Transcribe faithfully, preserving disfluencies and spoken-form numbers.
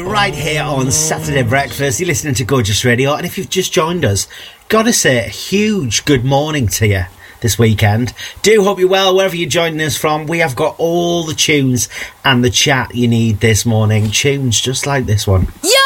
Right here on Saturday Breakfast, you're listening to Gorgeous Radio, and if you've just joined us, gotta say a huge good morning to you this weekend. Do hope you're well wherever you're joining us from. We have got all the tunes and the chat you need this morning. Tunes just like this one. Yeah!